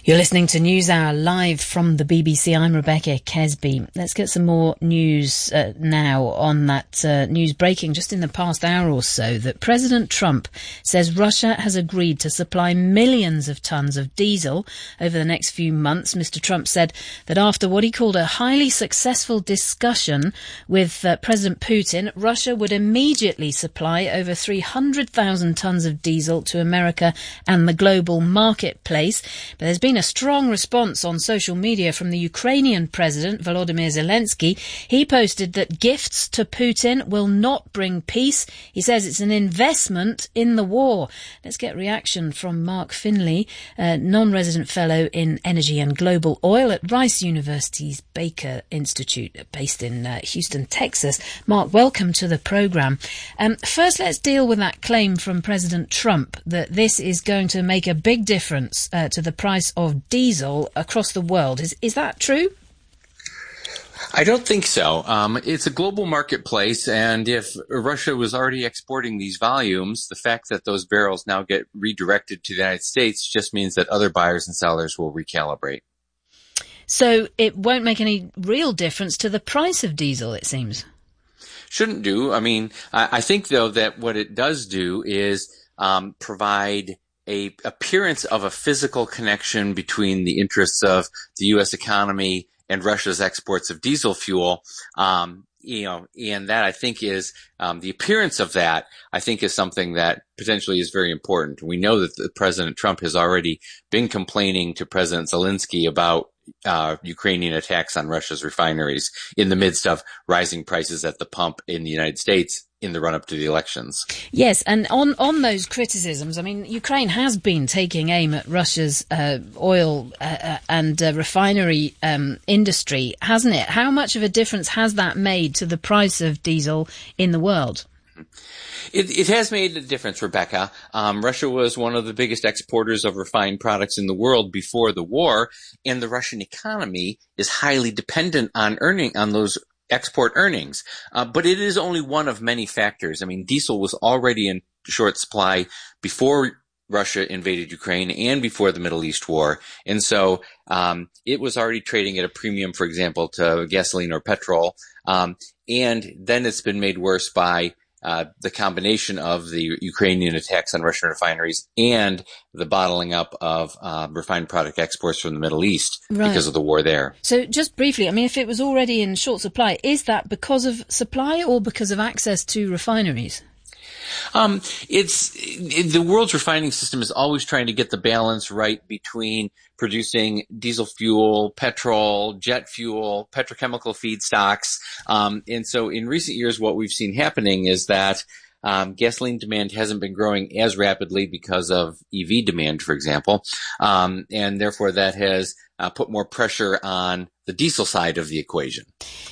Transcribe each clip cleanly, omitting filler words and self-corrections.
You're listening to NewsHour live from the BBC. I'm Rebecca Kesby. Let's get some more news now on that news breaking just in the past hour or so that President Trump says Russia has agreed to supply millions of tons of diesel over the next few months. Mr. Trump said that after what he called a highly successful discussion with President Putin, Russia would immediately supply over 300,000 tons of diesel to America and the global marketplace. But there's been a strong response on social media from the Ukrainian President, Volodymyr Zelensky. He posted that gifts to Putin will not bring peace. He says it's an investment in the war. Let's get reaction from Mark Finley, non-resident fellow in energy and global oil at Rice University's Baker Institute, based in Houston, Texas. Mark, welcome to the programme. First, let's deal with that claim from President Trump that this is going to make a big difference to the price of diesel across the world. Is that true? I don't think so. It's a global marketplace, and if Russia was already exporting these volumes, the fact that those barrels now get redirected to the United States just means that other buyers and sellers will recalibrate. So it won't make any real difference to the price of diesel, it seems. Shouldn't do. I mean, I think, though, that what it does do is provide a appearance of a physical connection between the interests of the U.S. economy and Russia's exports of diesel fuel. And that I think is the appearance of that, I think, is something that potentially is very important. We know that President Trump has already been complaining to President Zelensky about Ukrainian attacks on Russia's refineries in the midst of rising prices at the pump in the United States in the run-up to the elections. Yes, and on those criticisms, I mean, Ukraine has been taking aim at Russia's oil and refinery industry, hasn't it? How much of a difference has that made to the price of diesel in the world? It has made a difference, Rebecca. Russia was one of the biggest exporters of refined products in the world before the war, and the Russian economy is highly dependent on those export earnings. But it is only one of many factors. I mean, diesel was already in short supply before Russia invaded Ukraine and before the Middle East war. And so it was already trading at a premium, for example, to gasoline or petrol. And then it's been made worse by the combination of the Ukrainian attacks on Russian refineries and the bottling up of refined product exports from the Middle East because of the war there. So just briefly, I mean, if it was already in short supply, is that because of supply or because of access to refineries? The world's refining system is always trying to get the balance right between producing diesel fuel, petrol, jet fuel, petrochemical feedstocks. And so in recent years, what we've seen happening is that gasoline demand hasn't been growing as rapidly because of EV demand, for example. And therefore that has put more pressure on the diesel side of the equation.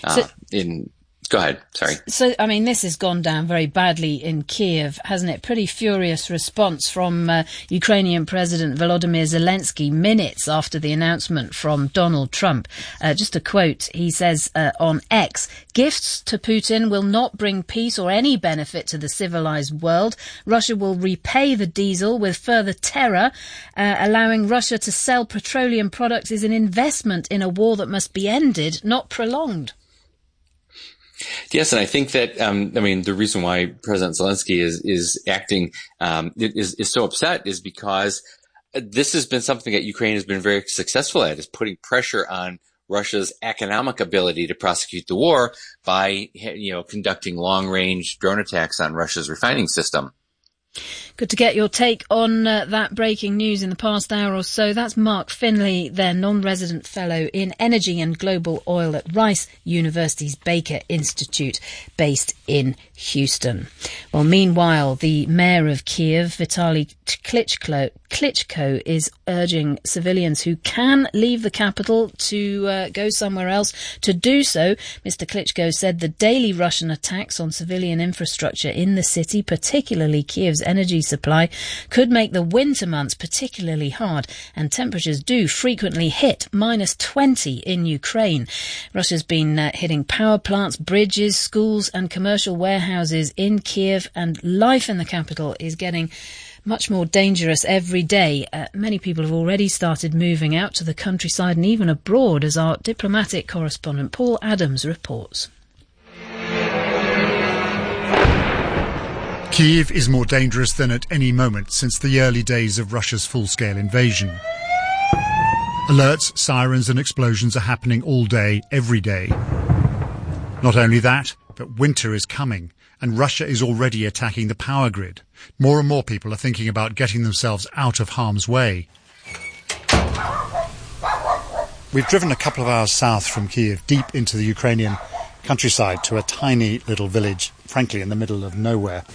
Go ahead. Sorry. So, I mean, this has gone down very badly in Kiev, hasn't it? Pretty furious response from Ukrainian President Volodymyr Zelensky minutes after the announcement from Donald Trump. Just a quote, he says on X, "Gifts to Putin will not bring peace or any benefit to the civilized world. Russia will repay the diesel with further terror. Allowing Russia to sell petroleum products is an investment in a war that must be ended, not prolonged." Yes, and I think that the reason why President Zelensky is acting is so upset is because this has been something that Ukraine has been very successful at, is putting pressure on Russia's economic ability to prosecute the war by conducting long-range drone attacks on Russia's refining system. Good to get your take on that breaking news in the past hour or so. That's Mark Finley, their non-resident fellow in energy and global oil at Rice University's Baker Institute, based in Houston. Well, meanwhile, the mayor of Kiev, Vitaly Klitschko, is urging civilians who can leave the capital to go somewhere else to do so. Mr. Klitschko said the daily Russian attacks on civilian infrastructure in the city, particularly Kiev's energy supply, could make the winter months particularly hard, and temperatures do frequently hit -20 in Ukraine. Russia's been hitting power plants, bridges, schools and commercial warehouses in Kiev, and life in the capital is getting Much more dangerous every day. Many people have already started moving out to the countryside and even abroad, as our diplomatic correspondent Paul Adams reports. Kyiv is more dangerous than at any moment since the early days of Russia's full-scale invasion. Alerts, sirens and explosions are happening all day, every day. Not only that, but winter is coming, and Russia is already attacking the power grid. More and more people are thinking about getting themselves out of harm's way. We've driven a couple of hours south from Kyiv, deep into the Ukrainian countryside, to a tiny little village, frankly in the middle of nowhere.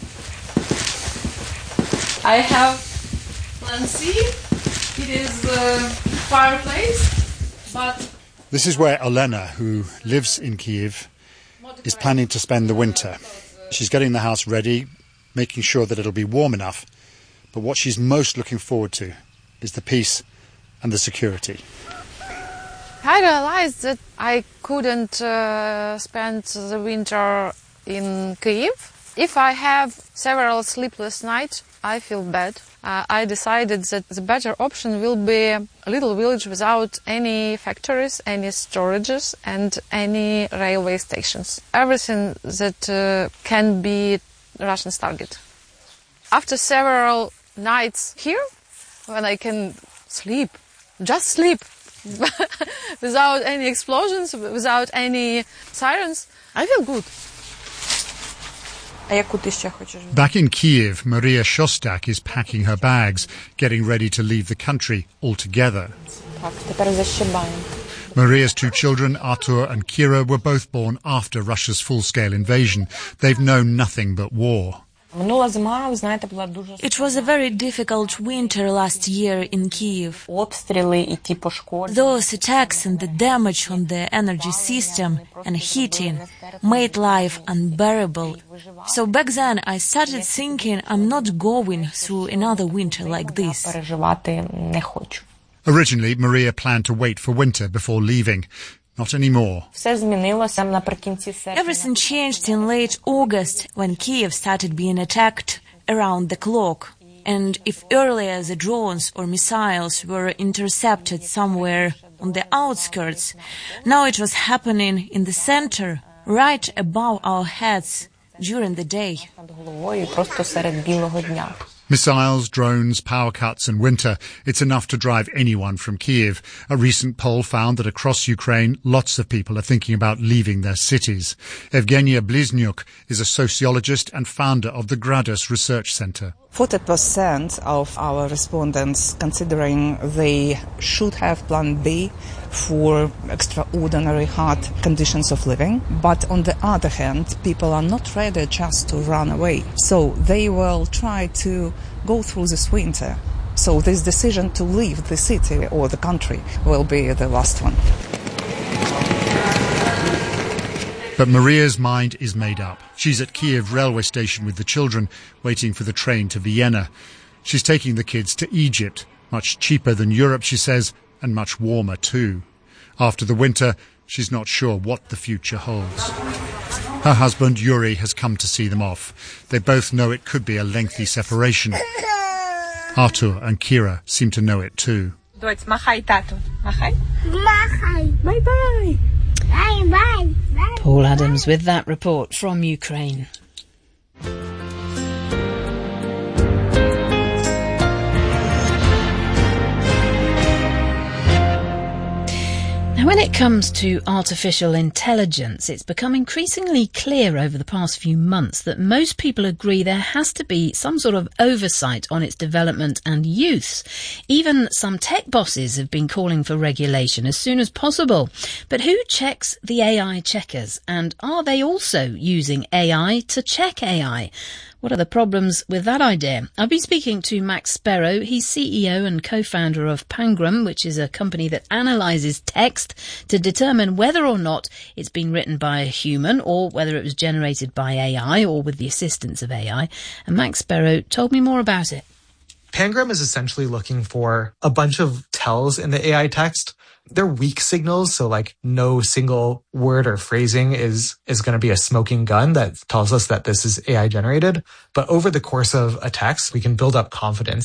I have plan C. It is a fireplace, but... This is where Olena, who lives in Kyiv, is planning to spend the winter. She's getting the house ready, making sure that it'll be warm enough, but what she's most looking forward to is the peace and the security. I realized that I couldn't spend the winter in Kyiv. If I have several sleepless nights, I feel bad. I decided that the better option will be a little village without any factories, any storages and any railway stations. Everything that can be Russians' target. After several nights here, when I can sleep, just sleep, without any explosions, without any sirens, I feel good. Back in Kyiv, Maria Shostak is packing her bags, getting ready to leave the country altogether. Maria's two children, Artur and Kira, were both born after Russia's full-scale invasion. They've known nothing but war. It was a very difficult winter last year in Kyiv. Those attacks and the damage on the energy system and heating made life unbearable. So back then I started thinking I'm not going through another winter like this. Originally, Maria planned to wait for winter before leaving. Not anymore. Everything changed in late August when Kyiv started being attacked around the clock. And if earlier the drones or missiles were intercepted somewhere on the outskirts, now it was happening in the center, right above our heads during the day. Missiles, drones, power cuts and winter, it's enough to drive anyone from Kyiv. A recent poll found that across Ukraine, lots of people are thinking about leaving their cities. Evgenia Bliznyuk is a sociologist and founder of the Gradus Research Center. 40% of our respondents considering they should have plan B for extraordinary hard conditions of living. But on the other hand, people are not ready just to run away. So they will try to go through this winter. So this decision to leave the city or the country will be the last one. But Maria's mind is made up. She's at Kyiv railway station with the children, waiting for the train to Vienna. She's taking the kids to Egypt, much cheaper than Europe, she says, and much warmer too. After the winter, she's not sure what the future holds. Her husband, Yuri, has come to see them off. They both know it could be a lengthy separation. Artur and Kira seem to know it too. Doć, machaj, tato. Machaj. Machaj. Bye-bye. Bye-bye. Paul Adams with that report from Ukraine. Now, when it comes to artificial intelligence, it's become increasingly clear over the past few months that most people agree there has to be some sort of oversight on its development and use. Even some tech bosses have been calling for regulation as soon as possible. But who checks the AI checkers? And are they also using AI to check AI? What are the problems with that idea? I've been speaking to Max Sparrow. He's CEO and co-founder of Pangram, which is a company that analyses text to determine whether or not it's been written by a human or whether it was generated by AI or with the assistance of AI. And Max Sparrow told me more about it. Pangram is essentially looking for a bunch of tells in the AI text, they're weak signals. So like no single word or phrasing is going to be a smoking gun that tells us that this is AI generated. But over the course of a text, we can build up confidence